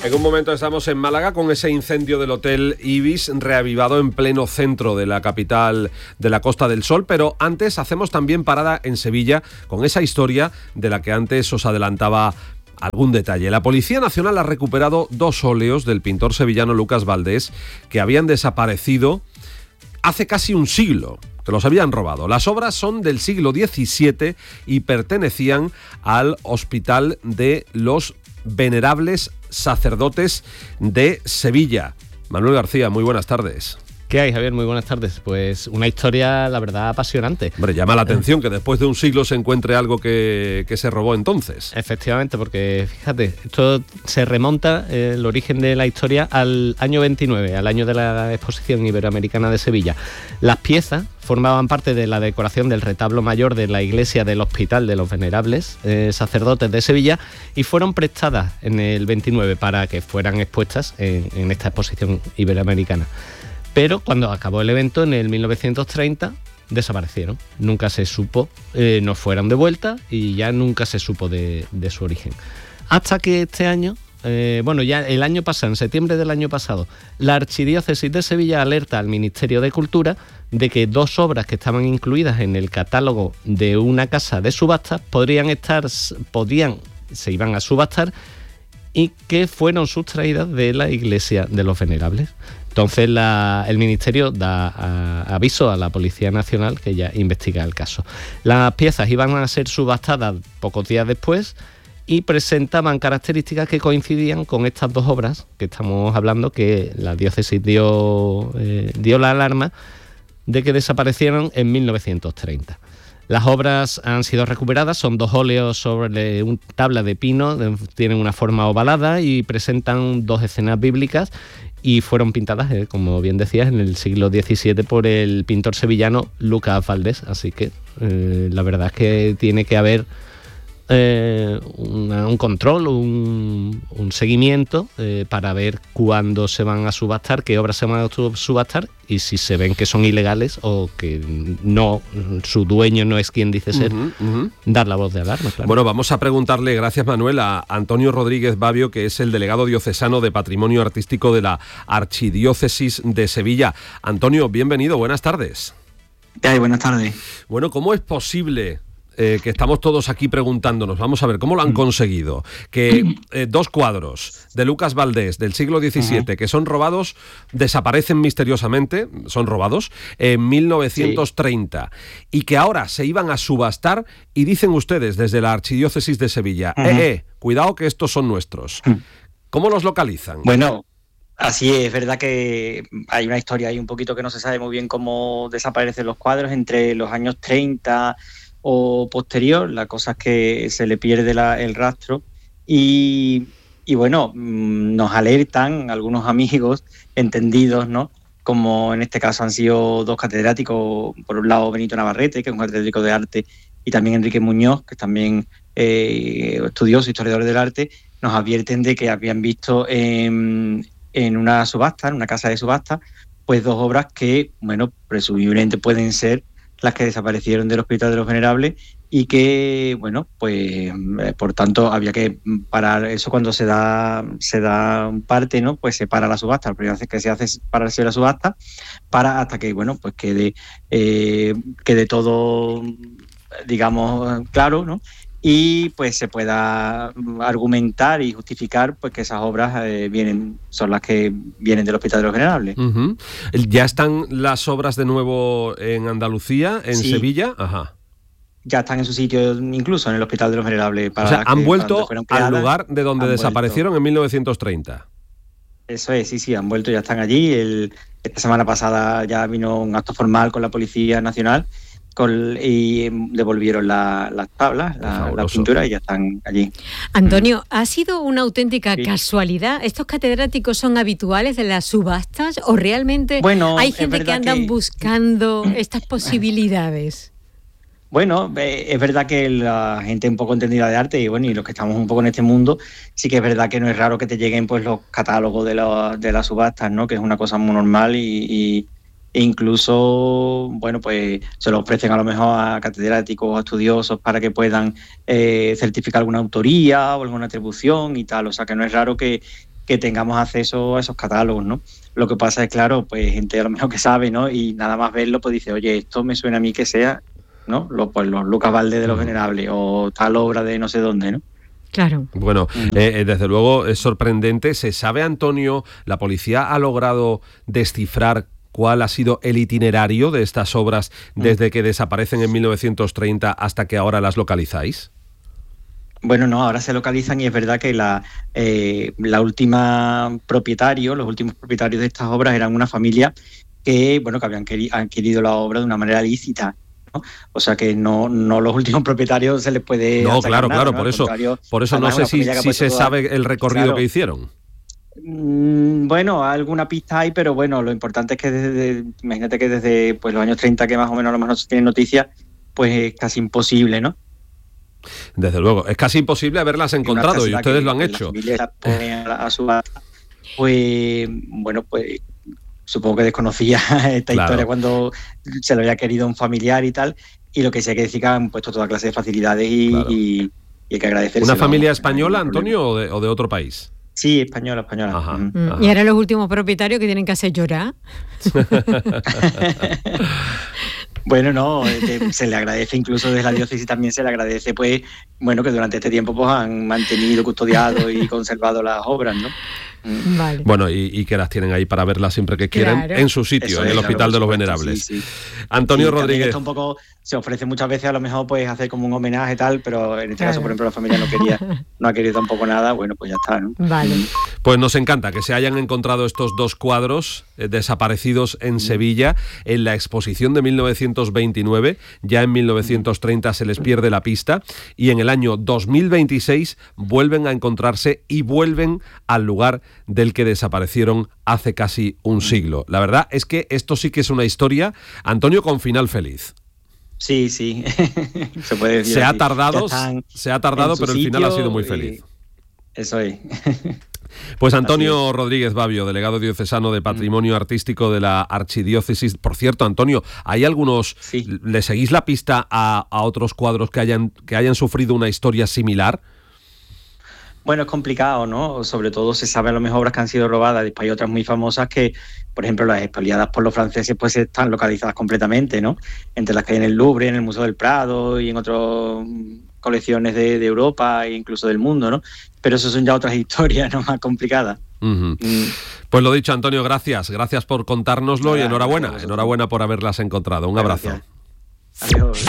En un momento estamos en Málaga con ese incendio del Hotel Ibis reavivado en pleno centro de la capital de la Costa del Sol, pero antes hacemos también parada en Sevilla con esa historia de la que antes os adelantaba algún detalle. La Policía Nacional ha recuperado 2 óleos del pintor sevillano Lucas Valdés que habían desaparecido hace casi un siglo, que los habían robado. Las obras son del siglo XVII y pertenecían al Hospital de los Venerables Sacerdotes de Sevilla. Manuel García, muy buenas tardes. ¿Qué hay, Javier? Muy buenas tardes. Pues una historia, la verdad, apasionante. Hombre, llama la atención que después de un siglo se encuentre algo que se robó entonces. Efectivamente, porque fíjate, esto se remonta, el origen de la historia, al año 29, al año de la Exposición Iberoamericana de Sevilla. Las piezas formaban parte de la decoración del retablo mayor de la iglesia del Hospital de los Venerables Sacerdotes de Sevilla y fueron prestadas en el 29 para que fueran expuestas en esta Exposición Iberoamericana. Pero cuando acabó el evento, en el 1930, desaparecieron. Nunca se supo, no fueron de vuelta y ya nunca se supo de su origen. Hasta que este año, ya el año pasado, en septiembre del año pasado, la Archidiócesis de Sevilla alerta al Ministerio de Cultura de que 2 obras que estaban incluidas en el catálogo de una casa de subastas se iban a subastar y que fueron sustraídas de la iglesia de los Venerables. Entonces el Ministerio da aviso a la Policía Nacional que ya investiga el caso. Las piezas iban a ser subastadas pocos días después y presentaban características que coincidían con estas 2 obras que estamos hablando, que la diócesis dio la alarma de que desaparecieron en 1930. Las obras han sido recuperadas, son 2 óleos sobre una tabla de pino, tienen una forma ovalada y presentan 2 escenas bíblicas y fueron pintadas, como bien decías, en el siglo XVII por el pintor sevillano Lucas Valdés. Así que la verdad es que tiene que haber un control, un seguimiento para ver cuándo se van a subastar, qué obras se van a subastar y si se ven que son ilegales o que no, su dueño no es quien dice ser, dar la voz de alarma. Claro. Bueno, vamos a preguntarle, gracias Manuel, a Antonio Rodríguez Babio, que es el delegado diocesano de Patrimonio Artístico de la Archidiócesis de Sevilla. Antonio, bienvenido, buenas tardes. ¿Qué hay? Buenas tardes. Bueno, ¿cómo es posible que estamos todos aquí preguntándonos? Vamos a ver, ¿cómo lo han conseguido? Que 2 cuadros de Lucas Valdés del siglo XVII que son robados, desaparecen misteriosamente, son robados, en 1930, y que ahora se iban a subastar y dicen ustedes desde la Archidiócesis de Sevilla, cuidado que estos son nuestros. ¿Cómo los localizan? Bueno, así es verdad que hay una historia ahí un poquito que no se sabe muy bien cómo desaparecen los cuadros entre los años 30 o posterior. La cosa es que se le pierde el rastro y bueno, nos alertan algunos amigos entendidos, ¿no? Como en este caso han sido 2 catedráticos, por un lado Benito Navarrete, que es un catedrático de arte, y también Enrique Muñoz, que también estudioso, historiador del arte, nos advierten de que habían visto en una subasta, en una casa de subasta, pues 2 obras que, bueno, presumiblemente pueden ser las que desaparecieron del Hospital de los Venerables y que, bueno, pues por tanto había que parar eso cuando se da un parte, ¿no? Pues se para la subasta. La primera vez que se hace es pararse la subasta hasta que, bueno, pues quede todo, digamos, claro, ¿no? Y pues se pueda argumentar y justificar pues que esas obras son las que vienen del Hospital de los Venerables. ¿Ya están las obras de nuevo en Andalucía, en Sevilla? Ajá. Ya están en su sitio, incluso en el Hospital de los Venerables. O sea, han vuelto al lugar de donde desaparecieron en 1930. Eso es, sí, han vuelto, ya están allí. Esta semana pasada ya vino un acto formal con la Policía Nacional y devolvieron las tablas, la pintura, y ya están allí. Antonio, ¿ha sido una auténtica casualidad? ¿Estos catedráticos son habituales de las subastas o realmente hay gente que andan buscando estas posibilidades? Bueno, es verdad que la gente un poco entendida de arte y bueno, y los que estamos un poco en este mundo, sí que es verdad que no es raro que te lleguen pues los catálogos de las subastas, ¿no? Que es una cosa muy normal e incluso, bueno, pues se lo ofrecen a lo mejor a catedráticos o a estudiosos para que puedan certificar alguna autoría o alguna atribución y tal. O sea que no es raro que que tengamos acceso a esos catálogos, ¿no? Lo que pasa es, claro, pues gente a lo mejor que sabe, ¿no? Y nada más verlo, pues dice, oye, esto me suena a mí que sea, ¿no? Pues los Lucas Valdés de los Venerables o tal obra de no sé dónde, ¿no? Claro. Bueno, desde luego es sorprendente. ¿Se sabe, Antonio, la policía ha logrado descifrar cuál ha sido el itinerario de estas obras desde que desaparecen en 1930 hasta que ahora las localizáis? Bueno, no, ahora se localizan y es verdad que los últimos propietarios de estas obras eran una familia que habían adquirido la obra de una manera lícita, ¿no? O sea que no los últimos propietarios se les puede... No, claro, nada, ¿no? Por eso no sé si se sabe el recorrido que hicieron. Bueno, alguna pista hay, pero bueno, lo importante es que imagínate que desde pues, los años 30, que más o menos a lo mejor se tienen noticias, pues es casi imposible, ¿no? Desde luego, es casi imposible haberlas encontrado y ustedes lo han hecho. A su pues bueno, pues supongo que desconocía esta historia cuando se lo había querido un familiar y tal, y lo que sí hay que decir que han puesto toda clase de facilidades y hay que agradecer. ¿Una familia española, Antonio, o de otro país? Sí, española. Ajá. Y ahora los últimos propietarios que tienen que hacer llorar. Bueno, no, se le agradece, incluso desde la diócesis también se le agradece, pues, bueno, que durante este tiempo pues han mantenido, custodiado y conservado las obras, ¿no? Vale. Bueno, y que las tienen ahí para verlas siempre que quieran, en su sitio, en el Hospital de los Venerables. Sí. Antonio Rodríguez. Esto un poco se ofrece muchas veces a lo mejor pues hacer como un homenaje tal, pero en este caso, por ejemplo, la familia no ha querido tampoco nada, bueno, pues ya está, ¿no? Vale. Pues nos encanta que se hayan encontrado estos dos cuadros desaparecidos en Sevilla en la exposición de 1929, ya en 1930 se les pierde la pista y en el año 2026 vuelven a encontrarse y vuelven al lugar del que desaparecieron hace casi un siglo. La verdad es que esto sí que es una historia, Antonio, con final feliz. Sí, se puede decir. Se ha tardado, pero el final ha sido muy feliz. Eso es. Pues Antonio Rodríguez Babio, delegado diocesano de Patrimonio Artístico de la Archidiócesis. Por cierto, Antonio, ¿hay algunos, le seguís la pista a otros cuadros que hayan sufrido una historia similar? Bueno, es complicado, ¿no? Sobre todo se sabe a lo mejor obras que han sido robadas, después hay otras muy famosas que, por ejemplo, las expoliadas por los franceses pues están localizadas completamente, ¿no? Entre las que hay en el Louvre, en el Museo del Prado y en otras colecciones de Europa e incluso del mundo, ¿no? Pero eso son ya otras historias, ¿no? Más complicadas. Pues lo dicho, Antonio, gracias por contárnoslo y enhorabuena por haberlas encontrado. Un abrazo. Adiós.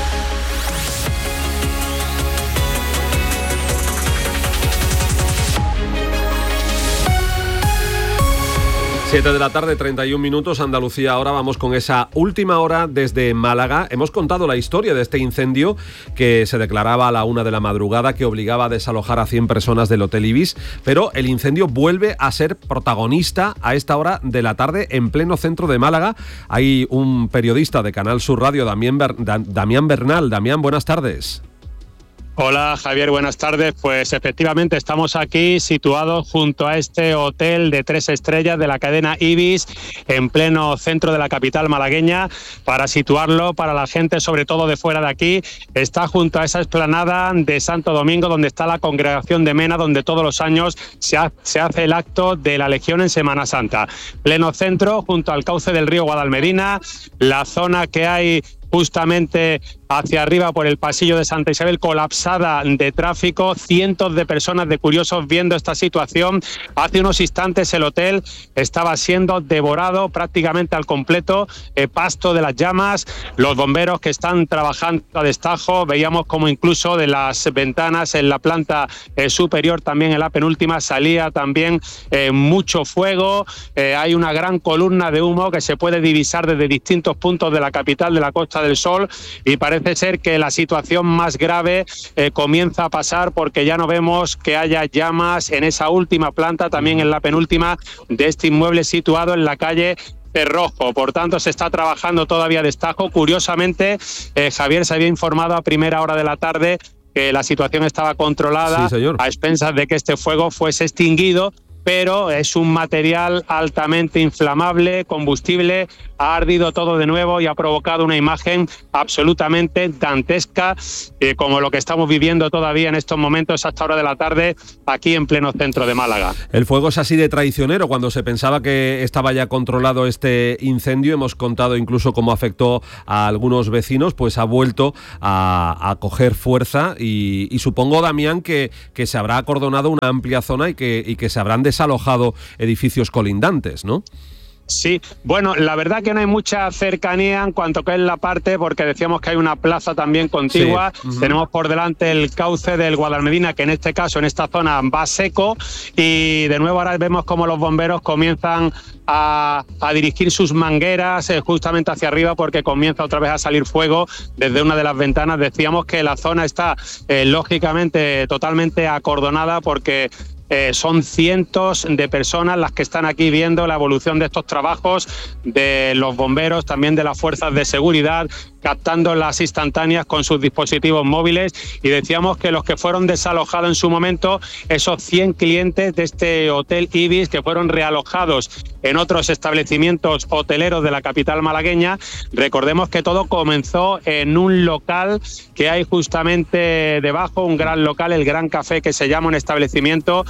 7 de la tarde, 31 minutos, Andalucía. Ahora vamos con esa última hora desde Málaga. Hemos contado la historia de este incendio que se declaraba a la 1 de la madrugada, que obligaba a desalojar a 100 personas del Hotel Ibis, pero el incendio vuelve a ser protagonista a esta hora de la tarde en pleno centro de Málaga. Hay un periodista de Canal Sur Radio, Damián Bernal. Damián, buenas tardes. Hola Javier, buenas tardes. Pues efectivamente estamos aquí situados junto a este hotel de 3 estrellas de la cadena Ibis en pleno centro de la capital malagueña. Para situarlo para la gente, sobre todo de fuera de aquí, está junto a esa explanada de Santo Domingo donde está la congregación de Mena, donde todos los años se hace el acto de la Legión en Semana Santa. Pleno centro, junto al cauce del río Guadalmedina, la zona que hay justamente hacia arriba por el pasillo de Santa Isabel, colapsada de tráfico, cientos de personas, de curiosos viendo esta situación. Hace unos instantes el hotel estaba siendo devorado prácticamente al completo, pasto de las llamas, los bomberos que están trabajando a destajo, veíamos como incluso de las ventanas en la planta superior, también en la penúltima, salía también mucho fuego. Hay una gran columna de humo que se puede divisar desde distintos puntos de la capital, de la Costa del Sol, y parece ser que la situación más grave comienza a pasar, porque ya no vemos que haya llamas en esa última planta, también en la penúltima de este inmueble situado en la calle Cerrojo. Por tanto, se está trabajando todavía a destajo. Curiosamente, Javier, se había informado a primera hora de la tarde que la situación estaba controlada, sí, a expensas de que este fuego fuese extinguido, pero es un material altamente inflamable, combustible, ha ardido todo de nuevo y ha provocado una imagen absolutamente dantesca, como lo que estamos viviendo todavía en estos momentos a esta hora de la tarde aquí en pleno centro de Málaga. El fuego es así de traicionero. Cuando se pensaba que estaba ya controlado este incendio, hemos contado incluso cómo afectó a algunos vecinos, pues ha vuelto a coger fuerza y supongo, Damián, que se habrá acordonado una amplia zona y que se habrán desalojado edificios colindantes, ¿no? Sí, bueno, la verdad que no hay mucha cercanía en cuanto que es la parte, porque decíamos que hay una plaza también contigua, sí. Tenemos por delante el cauce del Guadalmedina, que en este caso, en esta zona, va seco, y de nuevo ahora vemos cómo los bomberos comienzan a dirigir sus mangueras justamente hacia arriba, porque comienza otra vez a salir fuego desde una de las ventanas. Decíamos que la zona está lógicamente totalmente acordonada, porque son cientos de personas las que están aquí viendo la evolución de estos trabajos, de los bomberos, también de las fuerzas de seguridad, captando las instantáneas con sus dispositivos móviles. Y decíamos que los que fueron desalojados en su momento, esos 100 clientes de este Hotel Ibis, que fueron realojados en otros establecimientos hoteleros de la capital malagueña. Recordemos que todo comenzó en un local que hay justamente debajo, un gran local, el Gran Café, que se llama, un establecimiento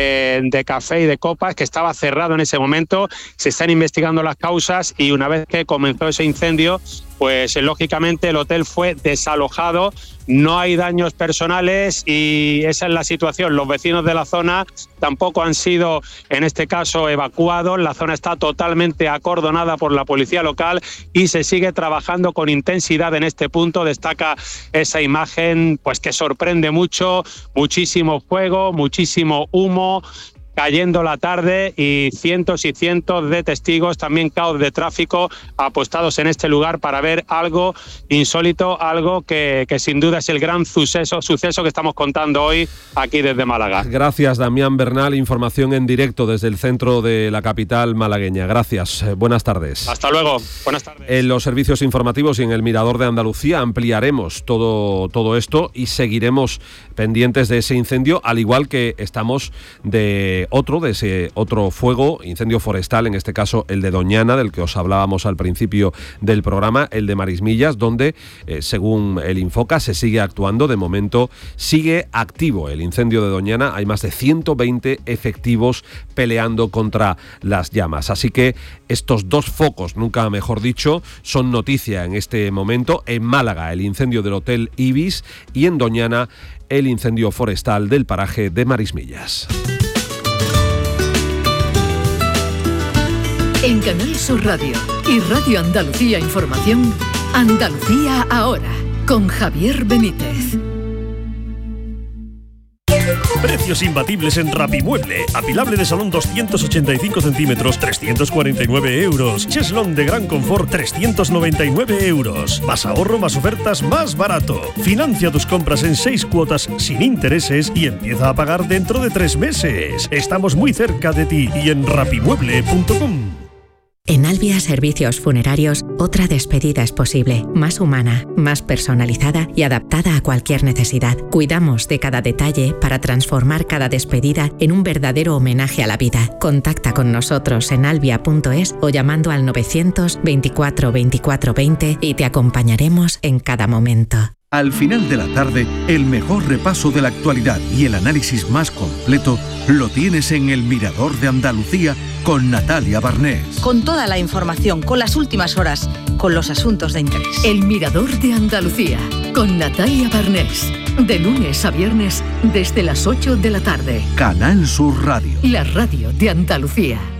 de café y de copas, que estaba cerrado en ese momento. Se están investigando las causas y una vez que comenzó ese incendio, pues lógicamente el hotel fue desalojado. No hay daños personales y esa es la situación. Los vecinos de la zona tampoco han sido, en este caso, evacuados. La zona está totalmente acordonada por la policía local y se sigue trabajando con intensidad en este punto. Destaca esa imagen, pues, que sorprende mucho, muchísimo fuego, muchísimo humo cayendo la tarde y cientos de testigos, también caos de tráfico apostados en este lugar para ver algo insólito, algo que sin duda es el gran suceso que estamos contando hoy aquí desde Málaga. Gracias, Damián Bernal, información en directo desde el centro de la capital malagueña. Gracias, buenas tardes. Hasta luego, buenas tardes. En los servicios informativos y en el Mirador de Andalucía ampliaremos todo esto y seguiremos pendientes de ese incendio, al igual que estamos de ese otro fuego, incendio forestal, en este caso el de Doñana, del que os hablábamos al principio del programa, el de Marismillas, donde, según el Infoca, se sigue actuando. De momento sigue activo el incendio de Doñana, hay más de 120 efectivos peleando contra las llamas. Así que estos dos focos, nunca mejor dicho, son noticia en este momento. En Málaga, el incendio del Hotel Ibis, y en Doñana, el incendio forestal del paraje de Marismillas. En Canal Sur Radio y Radio Andalucía Información, Andalucía Ahora, con Javier Benítez. Precios imbatibles en Rapimueble. Apilable de salón 285 centímetros, 349 euros. Cheslón de gran confort, 399 euros. Más ahorro, más ofertas, más barato. Financia tus compras en 6 cuotas sin intereses y empieza a pagar dentro de 3 meses. Estamos muy cerca de ti y en rapimueble.com. En Albia Servicios Funerarios, otra despedida es posible, más humana, más personalizada y adaptada a cualquier necesidad. Cuidamos de cada detalle para transformar cada despedida en un verdadero homenaje a la vida. Contacta con nosotros en albia.es o llamando al 900 24 24 20 y te acompañaremos en cada momento. Al final de la tarde, el mejor repaso de la actualidad y el análisis más completo lo tienes en El Mirador de Andalucía con Natalia Barnés. Con toda la información, con las últimas horas, con los asuntos de interés. El Mirador de Andalucía con Natalia Barnés. De lunes a viernes desde las 8 de la tarde. Canal Sur Radio. La radio de Andalucía.